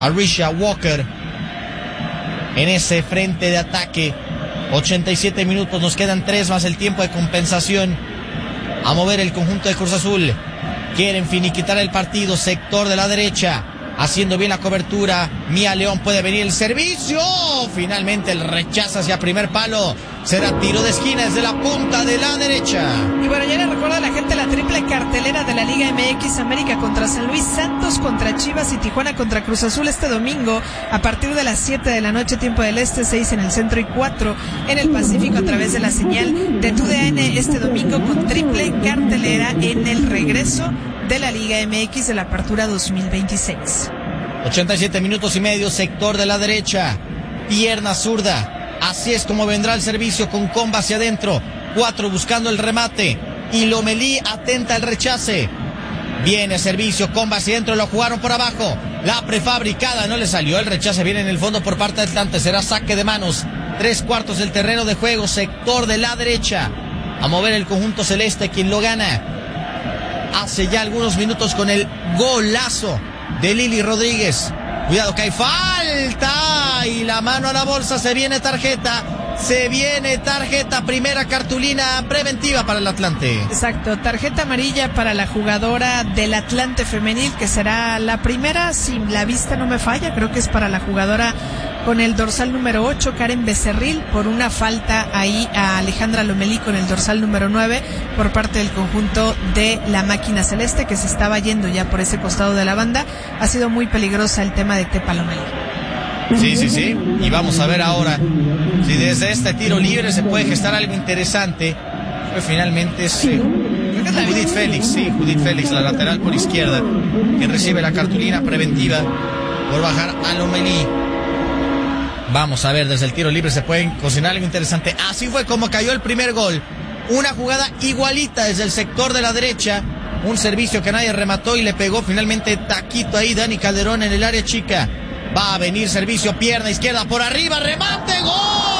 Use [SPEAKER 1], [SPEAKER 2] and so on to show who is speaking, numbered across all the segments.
[SPEAKER 1] Arisha Walker en ese frente de ataque. 87 minutos, nos quedan 3 más el tiempo de compensación. A mover el conjunto de Cruz Azul. Quieren finiquitar el partido, sector de la derecha. Haciendo bien la cobertura. Mía León, puede venir el servicio. Finalmente el rechazo hacia primer palo. Será tiro de esquina desde la punta de la derecha.
[SPEAKER 2] Y bueno, ya le recuerdo a la gente la triple cartelera de la Liga MX: América contra San Luis, Santos contra Chivas y Tijuana contra Cruz Azul este domingo a partir de las 7 de la noche, tiempo del este, 6 en el centro y 4 en el Pacífico, a través de la señal de TUDN este domingo, con triple cartelera en el regreso de la Liga MX de la apertura 2026.
[SPEAKER 1] 87 minutos y medio, sector de la derecha, pierna zurda. Así es como vendrá el servicio, con Comba hacia adentro. 4 buscando el remate. Y Lomelí atenta al rechace. Viene servicio, Comba hacia adentro, lo jugaron por abajo. La prefabricada no le salió. El rechace viene en el fondo por parte del Atlante. Será saque de manos. 3/4 del terreno de juego, sector de la derecha. A mover el conjunto celeste, quien lo gana hace ya algunos minutos con el golazo de Lili Rodríguez. Cuidado que hay falta y la mano a la bolsa. Se viene tarjeta, primera cartulina preventiva para el Atlante.
[SPEAKER 2] Exacto, tarjeta amarilla para la jugadora del Atlante femenil, que será la primera, si la vista no me falla, creo que es para la jugadora con el dorsal número 8, Karen Becerril, por una falta ahí a Alejandra Lomelí con el dorsal número 9 por parte del conjunto de la máquina celeste, que se estaba yendo ya por ese costado de la banda. Ha sido muy peligrosa el tema de Tepa Lomelí.
[SPEAKER 1] Sí. Y vamos a ver ahora si desde este tiro libre se puede gestar algo interesante. Pues finalmente es Judith Félix, la lateral por izquierda, quien recibe la cartulina preventiva por bajar a Lomelí. Vamos a ver, desde el tiro libre se puede cocinar algo interesante. Así fue como cayó el primer gol. Una jugada igualita desde el sector de la derecha. Un servicio que nadie remató y le pegó finalmente taquito ahí Dani Calderón en el área chica. Va a venir servicio, pierna izquierda por arriba, remate, ¡gol!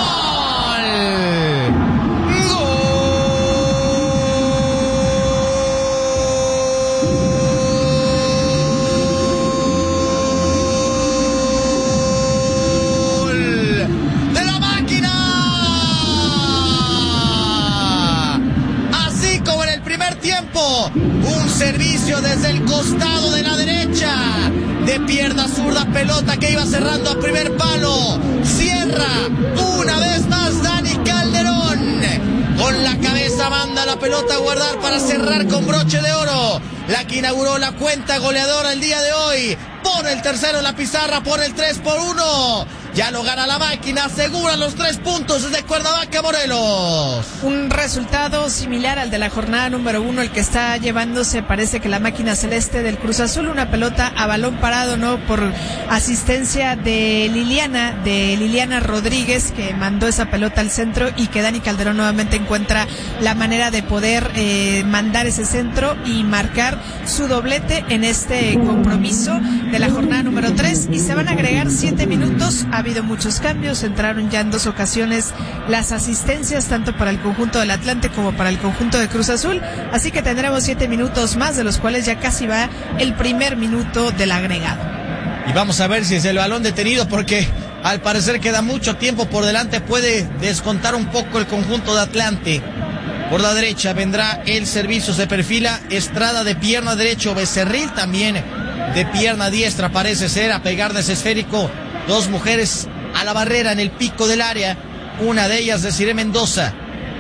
[SPEAKER 1] Un servicio desde el costado de la derecha, de pierna zurda, pelota que iba cerrando a primer palo. Cierra una vez más Dani Calderón. Con la cabeza manda la pelota a guardar para cerrar con broche de oro. La que inauguró la cuenta goleadora el día de hoy. Pone el tercero en la pizarra, pone el 3-1. Ya lo gana la máquina, asegura los 3 puntos desde Cuernavaca, Morelos.
[SPEAKER 2] Un resultado similar al de la jornada número 1, el que está llevándose, parece que la máquina celeste del Cruz Azul. Una pelota a balón parado, ¿no? Por asistencia de Liliana Rodríguez, que mandó esa pelota al centro, y que Dani Calderón nuevamente encuentra la manera de poder mandar ese centro y marcar su doblete en este compromiso de la jornada número 3. Y se van a agregar 7 minutos. Ha habido muchos cambios, entraron ya en 2 ocasiones las asistencias, tanto para el conjunto del Atlante como para el conjunto de Cruz Azul, así que tendremos 7 minutos más, de los cuales ya casi va el primer minuto del agregado.
[SPEAKER 1] Y vamos a ver si es el balón detenido, porque al parecer queda mucho tiempo por delante. Puede descontar un poco el conjunto de Atlante. Por la derecha vendrá el servicio, se perfila Estrada de pierna derecho, Becerril también de pierna diestra, parece ser, a pegar desde esférico. 2 mujeres a la barrera en el pico del área, una de ellas de Desiree Mendoza.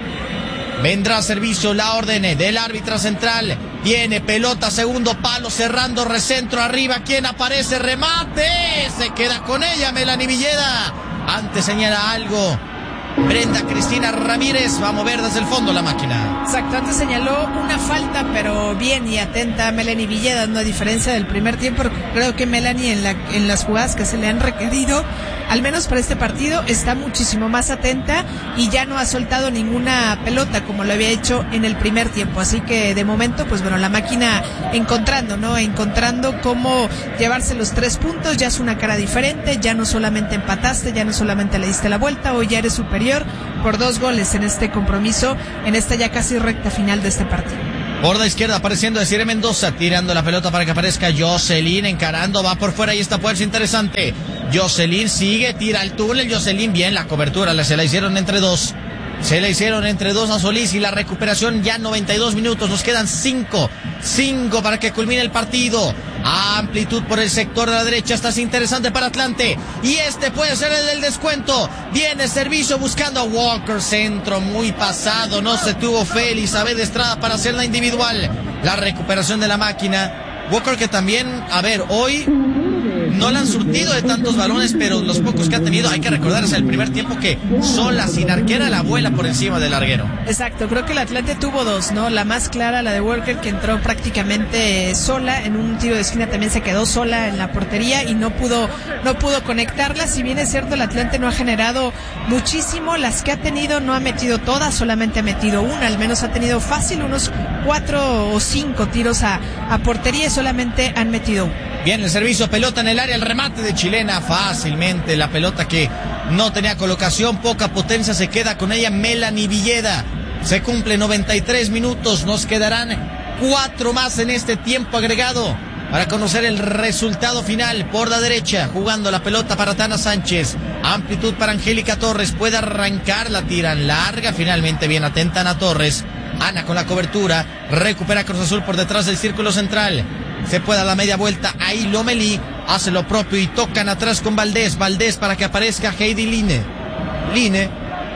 [SPEAKER 1] Vendrá servicio, la orden del árbitro central. Viene pelota, segundo palo, cerrando, recentro arriba. ¿Quién aparece? Remate. Se queda con ella Melanie Villeda. Antes señala algo Brenda Cristina Ramírez. Va a mover desde el fondo la máquina.
[SPEAKER 2] Exacto, antes señaló una falta, pero bien y atenta Melanie Villeda, no, a diferencia del primer tiempo. Creo que Melanie en las jugadas que se le han requerido, al menos para este partido, está muchísimo más atenta y ya no ha soltado ninguna pelota como lo había hecho en el primer tiempo. Así que de momento, pues bueno, la máquina encontrando cómo llevarse los 3 puntos. Ya es una cara diferente, ya no solamente empataste, ya no solamente le diste la vuelta, hoy ya eres superior por 2 goles en este compromiso, en esta ya casi recta final de este partido.
[SPEAKER 1] Por la izquierda apareciendo Desiree Mendoza, tirando la pelota para que aparezca Jocelyn, encarando, va por fuera y esta puede ser interesante. Jocelyn sigue, tira al túnel, Jocelyn bien, la cobertura se la hicieron entre dos. Se le hicieron entre dos a Solís y la recuperación ya 92 minutos. Nos quedan 5 para que culmine el partido. Amplitud por el sector de la derecha. Esta es interesante para Atlante. Y este puede ser el del descuento. Viene servicio buscando a Walker. Centro muy pasado. No se tuvo fe Elizabeth Estrada para hacer la individual. La recuperación de la máquina. Walker que también, hoy no la han surtido de tantos balones, pero los pocos que ha tenido, hay que recordar, es el primer tiempo que sola, sin arquera, la vuela por encima del larguero.
[SPEAKER 2] Exacto, creo que el Atlante tuvo dos, ¿no? La más clara, la de Walker, que entró prácticamente sola, en un tiro de esquina también se quedó sola en la portería y no pudo conectarla. Si bien es cierto, el Atlante no ha generado muchísimo, las que ha tenido no ha metido todas, solamente ha metido una, al menos ha tenido fácil unos 4 o 5 tiros a portería y solamente han metido uno.
[SPEAKER 1] Bien, el servicio, pelota en el área, el remate de Chilena, fácilmente la pelota que no tenía colocación, poca potencia, se queda con ella Melanie Villeda. Se cumple 93 minutos, nos quedarán 4 más en este tiempo agregado para conocer el resultado final. Por la derecha, jugando la pelota para Tana Sánchez, amplitud para Angélica Torres, puede arrancar, la tiran larga, finalmente bien atenta Ana Torres. Ana con la cobertura, recupera Cruz Azul por detrás del círculo central. Se puede a la media vuelta, ahí Lomelí hace lo propio y tocan atrás con Valdés para que aparezca Heidi Line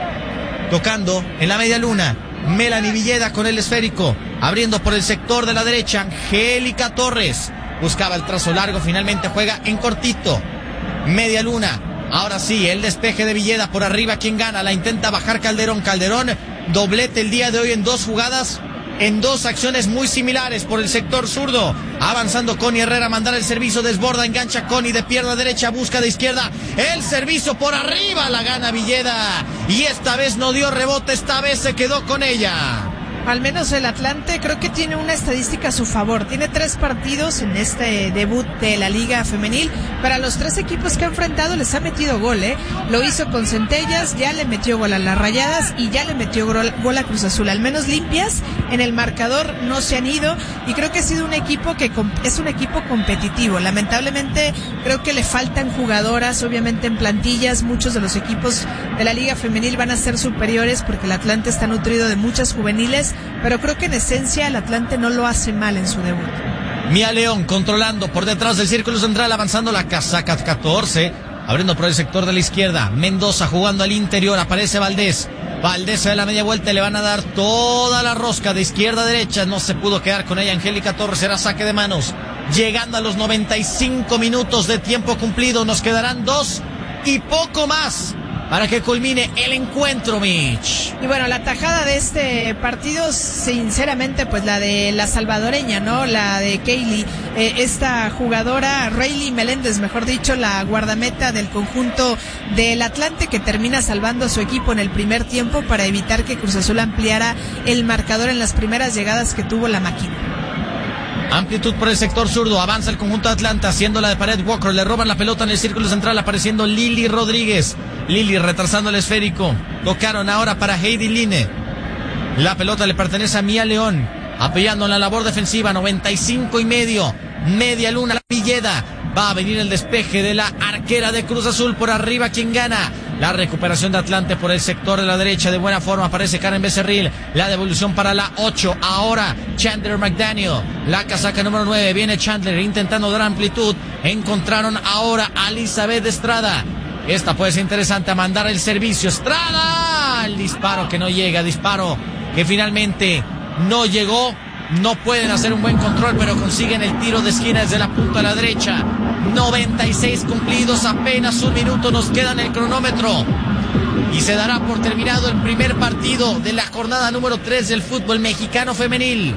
[SPEAKER 1] tocando en la media luna. Melanie Villeda con el esférico, abriendo por el sector de la derecha. Angélica Torres buscaba el trazo largo, finalmente juega en cortito. Media luna, ahora sí, el despeje de Villeda por arriba. ¿Quién gana? La intenta bajar Calderón, doblete el día de hoy en 2 jugadas, en 2 acciones muy similares por el sector zurdo. Avanzando Connie Herrera, mandar el servicio, desborda, engancha Connie de pierna derecha, busca de izquierda. El servicio por arriba, la gana Villeda. Y esta vez no dio rebote, esta vez se quedó con ella.
[SPEAKER 2] Al menos el Atlante creo que tiene una estadística a su favor. Tiene 3 partidos en este debut de la Liga Femenil. Para los 3 equipos que ha enfrentado les ha metido gol, ¿eh? Lo hizo con Centellas, ya le metió gol a las Rayadas y ya le metió gol a Cruz Azul. Al menos limpias en el marcador no se han ido y creo que ha sido un equipo que es un equipo competitivo. Lamentablemente creo que le faltan jugadoras, obviamente en plantillas. Muchos de los equipos de la Liga Femenil van a ser superiores porque el Atlante está nutrido de muchas juveniles. Pero creo que en esencia el Atlante no lo hace mal en su debut.
[SPEAKER 1] Mía León controlando por detrás del círculo central, avanzando la casaca 14, abriendo por el sector de la izquierda. Mendoza jugando al interior, aparece Valdés de la media vuelta, le van a dar toda la rosca de izquierda a derecha, no se pudo quedar con ella Angélica Torres, era saque de manos. Llegando a los 95 minutos de tiempo cumplido, nos quedarán 2 y poco más para que culmine el encuentro, Mitch.
[SPEAKER 2] Y bueno, la tajada de este partido, sinceramente, pues la de la salvadoreña, ¿no? La de Kaylee, esta jugadora, Rayleigh Meléndez, mejor dicho, la guardameta del conjunto del Atlante, que termina salvando a su equipo en el primer tiempo para evitar que Cruz Azul ampliara el marcador en las primeras llegadas que tuvo la máquina.
[SPEAKER 1] Amplitud por el sector zurdo, avanza el conjunto de Atlanta, haciendo la de pared. Walker, le roban la pelota en el círculo central, apareciendo Lili Rodríguez. Lili retrasando el esférico. Tocaron ahora para Heidi Line. La pelota le pertenece a Mía León, apoyando en la labor defensiva. 95 y medio. Media luna, la Villeda. Va a venir el despeje de la arquera de Cruz Azul por arriba. ¿Quién gana? La recuperación de Atlante por el sector de la derecha. De buena forma aparece Karen Becerril. La devolución para la 8. Ahora Chandler McDaniel. La casaca número 9. Viene Chandler intentando dar amplitud. Encontraron ahora a Elizabeth Estrada. Esta puede ser interesante, a mandar el servicio. Estrada. El disparo que no llega. Disparo que finalmente no llegó. No pueden hacer un buen control, pero consiguen el tiro de esquina desde la punta a la derecha. 96 cumplidos, apenas 1 minuto nos queda en el cronómetro. Y se dará por terminado el primer partido de la jornada número 3 del fútbol mexicano femenil.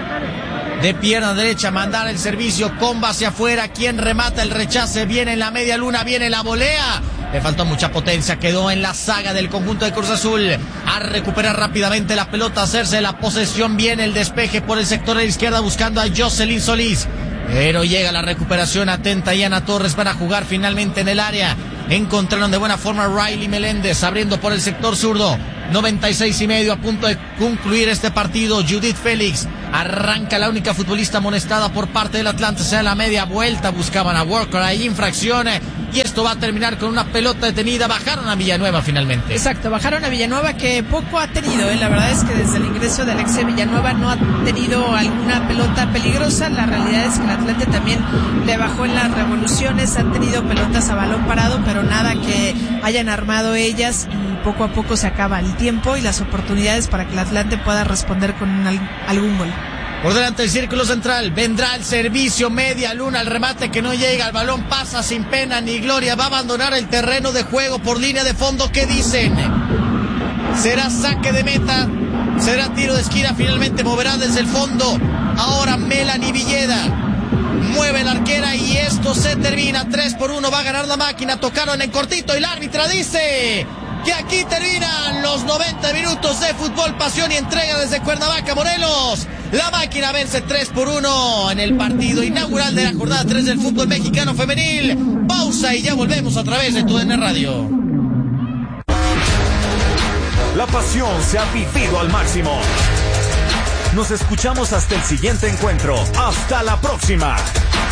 [SPEAKER 1] De pierna derecha, mandar el servicio, comba hacia afuera. Quien remata el rechace, viene en la media luna, viene la volea. Le faltó mucha potencia, quedó en la saga del conjunto de Cruz Azul. A recuperar rápidamente la pelota, hacerse la posesión, viene el despeje por el sector de la izquierda buscando a Jocelyn Solís. Pero llega la recuperación, atenta y Ana Torres para jugar finalmente en el área. Encontraron de buena forma a Rayleigh Meléndez, abriendo por el sector zurdo. 96.5 a punto de concluir este partido. Judith Félix arranca, la única futbolista amonestada por parte del Atlante. Sea la media vuelta, buscaban a Walker, hay infracciones y esto va a terminar con una pelota detenida. Bajaron a Villanueva finalmente.
[SPEAKER 2] Exacto, bajaron a Villanueva, que poco ha tenido, La verdad es que desde el ingreso de Alexia Villanueva no ha tenido alguna pelota peligrosa. La realidad es que el Atlante también le bajó en las revoluciones, han tenido pelotas a balón parado, pero nada que hayan armado ellas, y poco a poco se acaba el tiempo y las oportunidades para que el Atlante pueda responder con algún gol.
[SPEAKER 1] Por delante del círculo central vendrá el servicio, media luna, el remate que no llega, el balón pasa sin pena ni gloria, va a abandonar el terreno de juego por línea de fondo. ¿Qué dicen? ¿Será saque de meta? ¿Será tiro de esquina? Finalmente moverá desde el fondo. Ahora Melanie Villeda mueve la arquera y esto se termina. 3-1, va a ganar la máquina. Tocaron en cortito y la árbitra dice que aquí terminan los 90 minutos de fútbol, pasión y entrega desde Cuernavaca, Morelos. La máquina vence 3-1 en el partido inaugural de la jornada 3 del fútbol mexicano femenil. Pausa y ya volvemos a través de TUDN Radio.
[SPEAKER 3] La pasión se ha vivido al máximo. Nos escuchamos hasta el siguiente encuentro. Hasta la próxima.